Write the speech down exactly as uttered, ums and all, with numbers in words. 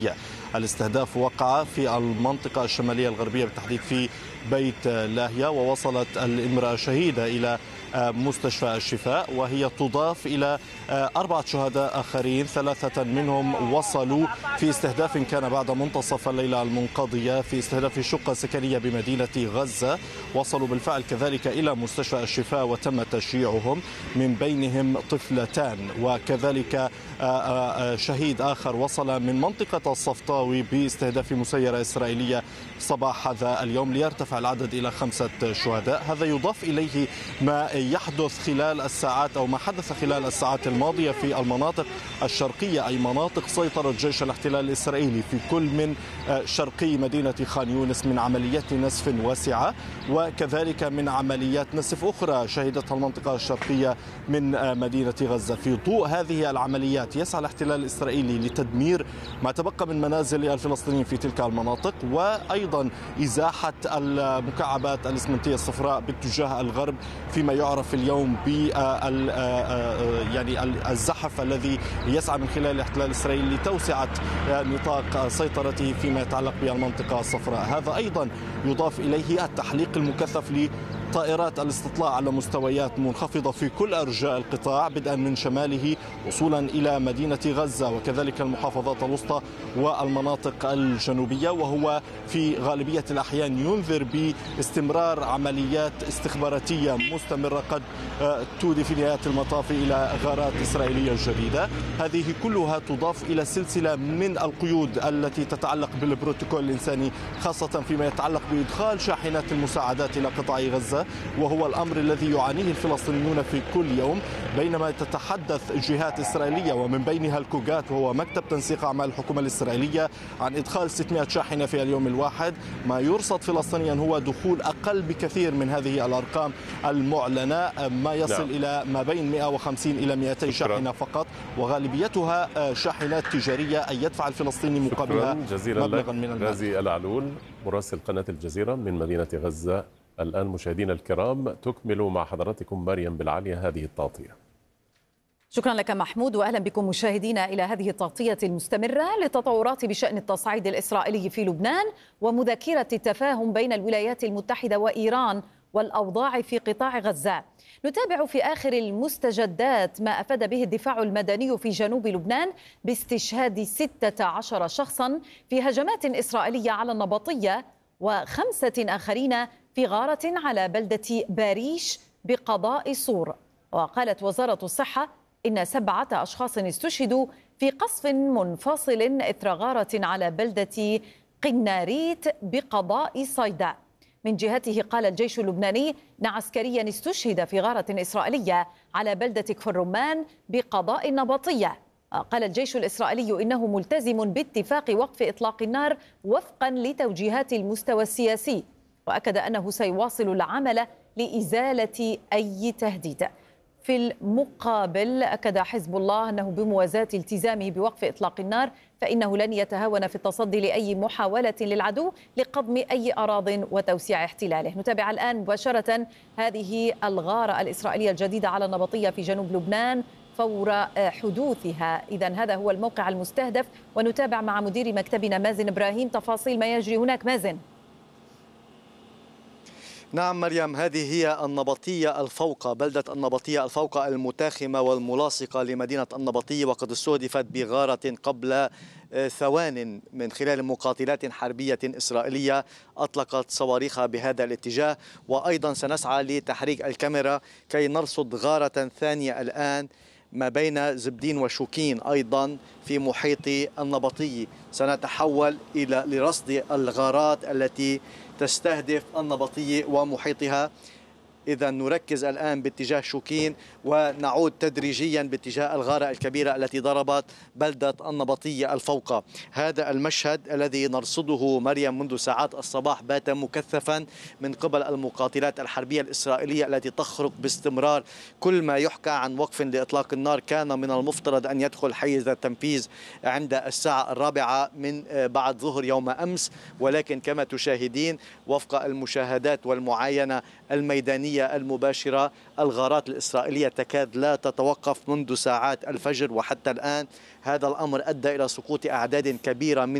الاستهداف وقع في المنطقة الشمالية الغربية بالتحديد في بيت لاهيا، ووصلت الامرأة شهيدة إلى مستشفى الشفاء، وهي تضاف إلى أربعة شهداء آخرين، ثلاثة منهم وصلوا في استهداف كان بعد منتصف الليلة المنقضية في استهداف شقة سكنية بمدينة غزة. وصلوا بالفعل كذلك إلى مستشفى الشفاء وتم تشييعهم، من بينهم طفلتان. وكذلك شهيد آخر وصل من منطقة الصفطاوي باستهداف مسيرة إسرائيلية صباح هذا اليوم، ليرتفع العدد إلى خمسة شهداء. هذا يضاف إليه ما يحدث خلال الساعات أو ما حدث خلال الساعات الماضية في المناطق الشرقية، أي مناطق سيطرة جيش الاحتلال الإسرائيلي في كل من شرقي مدينة خان يونس من عمليات نسف واسعة، وكذلك من عمليات نسف أخرى شهدتها المنطقة الشرقية من مدينة غزة. في ضوء هذه العمليات يسعى الاحتلال الإسرائيلي لتدمير ما تبقى من منازل الفلسطينيين في تلك المناطق، وأيضا إزاحة المكعبات الإسمنتية الصفراء باتجاه الغرب، فيما يعرف اليوم ب يعني الزحف الذي يسعى من خلال الاحتلال الإسرائيلي لتوسعة نطاق سيطرته فيما يتعلق بالمنطقة الصفراء. هذا أيضا يضاف إليه التحليق المكثف لطائرات الاستطلاع على مستويات منخفضة في كل أرجاء القطاع، بدءا من شماله وصولا إلى مدينة غزة وكذلك المحافظات الوسطى والمناطق الجنوبية، وهو في غالبية الأحيان ينذر باستمرار عمليات استخباراتية مستمرة قد تودي في نهاية المطاف إلى غارات إسرائيلية جديدة. هذه كلها تضاف إلى سلسلة من القيود التي تتعلق بالبروتوكول الإنساني، خاصة فيما يتعلق بإدخال شاحنات المساعدات إلى قطاع غزة، وهو الأمر الذي يعانيه الفلسطينيون في كل يوم، بينما تتحدث جهات إسرائيلية ومن بينها الكوغات وهو مكتب تنسيق أعمال الحكومة الإسرائيلية عن إدخال ستمائة شاحنة في اليوم الواحد. ما يرصد فلسطينيا هو دخول أقل بكثير من هذه الأرقام المعلنة، ما يصل نعم. إلى ما بين مئة وخمسين إلى مئتي شاحنة فقط، وغالبيتها شاحنات تجارية أي يدفع الفلسطيني مقابلها مبلغا من المال. غازي العلول مراسل قناة الجزيرة من مدينة غزة. الآن مشاهدينا الكرام تكمل مع حضراتكم مريم بالعالية هذه التغطية. شكرا لك محمود، وأهلا بكم مشاهدينا إلى هذه التغطية المستمرة للتطورات بشأن التصعيد الإسرائيلي في لبنان ومذكرة التفاهم بين الولايات المتحدة وإيران والأوضاع في قطاع غزة. نتابع في آخر المستجدات ما أفاد به الدفاع المدني في جنوب لبنان باستشهاد ستة عشر شخصا في هجمات إسرائيلية على النبطية، وخمسة آخرين في غارة على بلدة باريش بقضاء صور. وقالت وزارة الصحة إن سبعة أشخاص استشهدوا في قصف منفصل إثر غارة على بلدة قناريت بقضاء صيدا. من جهته قال الجيش اللبناني إن عسكريا استشهد في غارة إسرائيلية على بلدة كفر رمان بقضاء النبطية. قال الجيش الإسرائيلي إنه ملتزم باتفاق وقف إطلاق النار وفقا لتوجيهات المستوى السياسي، وأكد أنه سيواصل العمل لإزالة أي تهديد. في المقابل أكد حزب الله أنه بموازاة التزامه بوقف إطلاق النار فإنه لن يتهاون في التصدي لأي محاولة للعدو لقضم أي أراضٍ وتوسيع احتلاله. نتابع الآن مباشرة هذه الغارة الإسرائيلية الجديدة على النبطية في جنوب لبنان فور حدوثها. إذن هذا هو الموقع المستهدف، ونتابع مع مدير مكتبنا مازن إبراهيم تفاصيل ما يجري هناك. مازن. نعم مريم، هذه هي النبطية الفوقة، بلدة النبطية الفوقة المتاخمة والملاصقة لمدينة النبطية، وقد استهدفت بغارة قبل ثوان من خلال مقاتلات حربية إسرائيلية أطلقت صواريخها بهذا الاتجاه. وأيضا سنسعى لتحريك الكاميرا كي نرصد غارة ثانية الآن ما بين زبدين وشوكين أيضا في محيط النبطية. سنتحول إلى لرصد الغارات التي تستهدف النبطية ومحيطها. إذا نركز الآن باتجاه شوكين ونعود تدريجيا باتجاه الغارة الكبيرة التي ضربت بلدة النبطية الفوقى. هذا المشهد الذي نرصده مريم منذ ساعات الصباح بات مكثفا من قبل المقاتلات الحربية الإسرائيلية التي تخرق باستمرار. كل ما يحكى عن وقف لإطلاق النار كان من المفترض أن يدخل حيز التنفيذ عند الساعة الرابعة من بعد ظهر يوم أمس، ولكن كما تشاهدين وفق المشاهدات والمعاينة الميدانية الإعلامية المباشرة. الغارات الإسرائيلية تكاد لا تتوقف منذ ساعات الفجر وحتى الآن. هذا الأمر أدى إلى سقوط أعداد كبيرة من